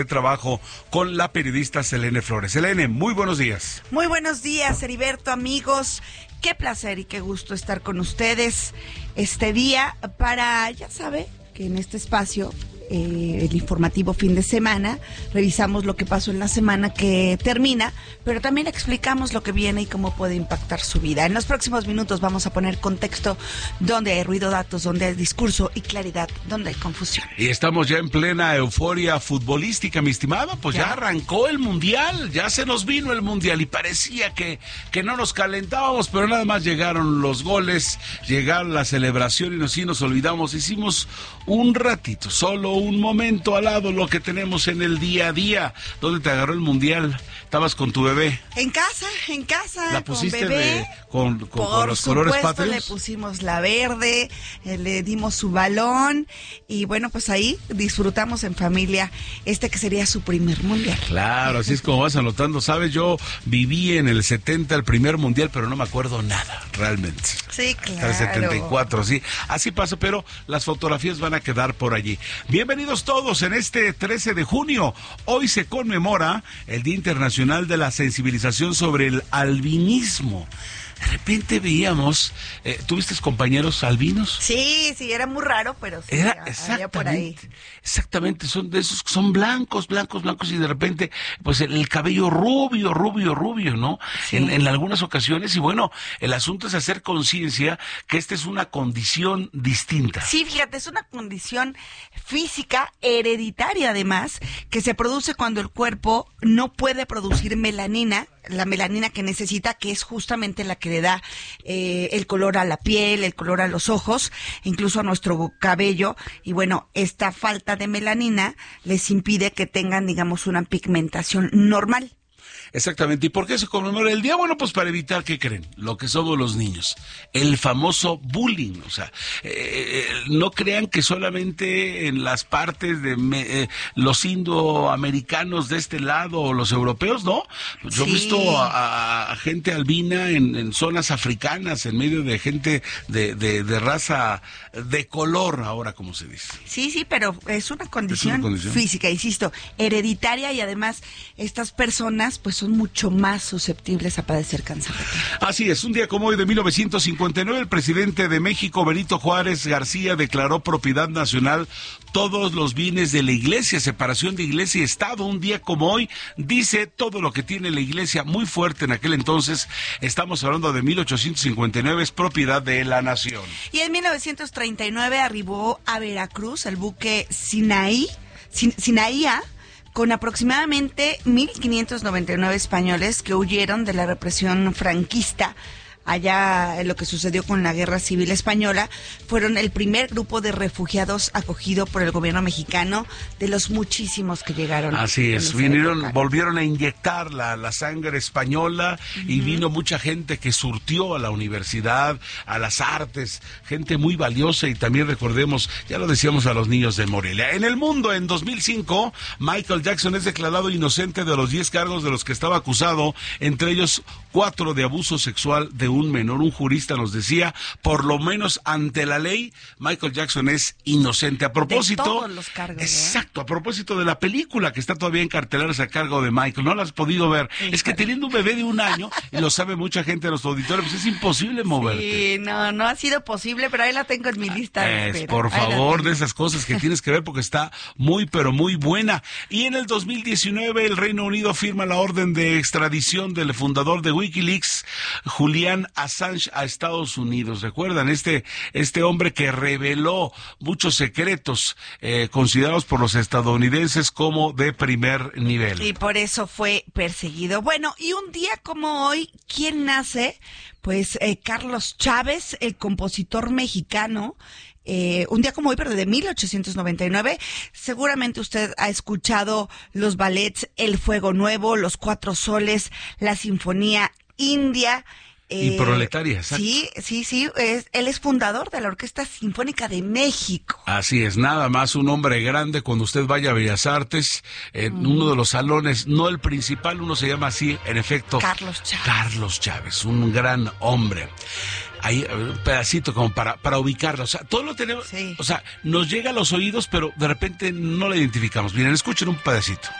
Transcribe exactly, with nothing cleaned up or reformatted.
de trabajo con la periodista Selene Flores. Selene, muy buenos días. Muy buenos días, Heriberto, amigos. Qué placer y qué gusto estar con ustedes este día para, ya sabe, que en este espacio, eh, el informativo fin de semana, revisamos lo que pasó en la semana que termina, pero también explicamos lo que viene y cómo puede impactar su vida. En los próximos minutos vamos a poner contexto donde hay ruido, datos, donde hay discurso y claridad, donde hay confusión. Y estamos ya en plena euforia futbolística, mi estimada, pues ya, ya arrancó el Mundial, ya se nos vino el Mundial y parecía que, que no nos calentábamos, pero nada más llegaron los goles, llegaron la celebración y nos, sí nos olvidamos, hicimos un ratito, solo un momento al lado lo que tenemos en el día a día. ¿Dónde te agarró el Mundial? ¿Estabas con tu bebé? En casa, en casa, ¿La pusiste con bebé. De, con, con, Por con los colores patrios? Le pusimos la verde, eh, le dimos su balón y bueno, pues ahí disfrutamos en familia este que sería su primer Mundial. Claro, así es como vas anotando. Sabes, yo viví en el setenta el primer Mundial, pero no me acuerdo nada, realmente. Sí, claro. El setenta y cuatro, sí. Así pasa, pero las fotografías van a quedar por allí. Bienvenidos todos en este trece de junio. Hoy se conmemora el Día Internacional de la Sensibilización sobre el Albinismo. De repente veíamos, eh, ¿tuviste compañeros albinos? Sí, sí, era muy raro, pero sí, era había exactamente, por ahí. Exactamente, son de esos que son blancos, blancos, blancos y de repente, pues el, el cabello rubio, rubio, rubio, ¿no? Sí. En, en algunas ocasiones y bueno, el asunto es hacer conciencia que esta es una condición distinta. Sí, fíjate, es una condición física, hereditaria además, que se produce cuando el cuerpo no puede producir melanina, la melanina que necesita, que es justamente la que le da eh, el color a la piel, el color a los ojos, incluso a nuestro cabello. Y bueno, esta falta de melanina les impide que tengan, digamos, una pigmentación normal. Exactamente. ¿Y por qué se conmemora el día? Bueno, pues para evitar, ¿qué creen? Lo que somos los niños. El famoso bullying. O sea, eh, no crean que solamente en las partes de me, eh, los indoamericanos de este lado o los europeos, ¿no? Yo sí. he visto a, a gente albina en, en zonas africanas, en medio de gente de, de, de raza de color, ahora como se dice. Sí, sí, pero es una condición, es una condición física, insisto, hereditaria y además estas personas pues son mucho más susceptibles a padecer cáncer de piel. Así es, un día como hoy de mil novecientos cincuenta y nueve, el presidente de México, Benito Juárez García, declaró propiedad nacional todos los bienes de la iglesia, separación de iglesia y Estado. Un día como hoy dice todo lo que tiene la iglesia, muy fuerte en aquel entonces, estamos hablando de mil ochocientos cincuenta y nueve, es propiedad de la nación. Y en mil novecientos treinta y nueve arribó a Veracruz el buque Sinaí, Sin, Sinaía, con aproximadamente mil quinientos noventa y nueve españoles que huyeron de la represión franquista. Allá lo que sucedió con la Guerra Civil Española, fueron el primer grupo de refugiados acogido por el gobierno mexicano de los muchísimos que llegaron. Así es, vinieron, época. volvieron a inyectar la, la sangre española uh-huh. y vino mucha gente que surtió a la universidad, a las artes, gente muy valiosa y también recordemos, ya lo decíamos a los niños de Morelia. En el mundo, en dos mil cinco, Michael Jackson es declarado inocente de los diez cargos de los que estaba acusado, entre ellos cuatro de abuso sexual de un menor. Un jurista nos decía, por lo menos ante la ley, Michael Jackson es inocente. A propósito, de todos los cargos, exacto, ¿eh? A propósito de la película que está todavía en carteleras a cargo de Michael, no la has podido ver. Sí, es que teniendo un bebé de un año, y lo sabe mucha gente de nuestro auditorio, pues es imposible moverte. Sí, no, no ha sido posible, pero ahí la tengo en mi lista de es, espera. Por favor, de esas cosas que tienes que ver porque está muy, pero muy buena. Y en el dos mil diecinueve, el Reino Unido firma la orden de extradición del fundador de WikiLeaks, Julian Assange, a Estados Unidos. ¿Recuerdan? Este, este hombre que reveló muchos secretos eh, considerados por los estadounidenses como de primer nivel. Y por eso fue perseguido. Bueno, y un día como hoy, ¿quién nace? Pues eh, Carlos Chávez, el compositor mexicano. Eh, un día como hoy, pero de mil ochocientos noventa y nueve, seguramente usted ha escuchado los ballets El Fuego Nuevo, Los Cuatro Soles, la Sinfonía India. Y proletaria, exacto. Sí, sí, sí, es, él es fundador de la Orquesta Sinfónica de México. Así es, nada más un hombre grande. Cuando usted vaya a Bellas Artes, en mm. uno de los salones, no el principal, uno se llama así, en efecto, Carlos Chávez. Carlos Chávez, un gran hombre. ahí un pedacito como para, para ubicarlo. O sea, todo lo tenemos, sí. O sea, nos llega a los oídos, pero de repente no lo identificamos. Miren, escuchen un pedacito.